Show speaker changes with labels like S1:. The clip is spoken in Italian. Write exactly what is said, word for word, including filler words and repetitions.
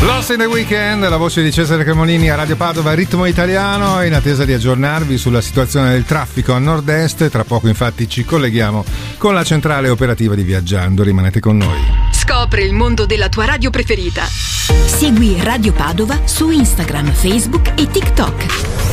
S1: Lost in the Weekend, la voce di Cesare Cremonini a Radio Padova, ritmo italiano, in attesa di aggiornarvi sulla situazione del traffico a nord-est. Tra poco infatti ci colleghiamo con la centrale operativa di Viaggiando, rimanete con noi.
S2: Scopri il mondo della tua radio preferita.
S3: Segui Radio Padova su Instagram, Facebook e TikTok.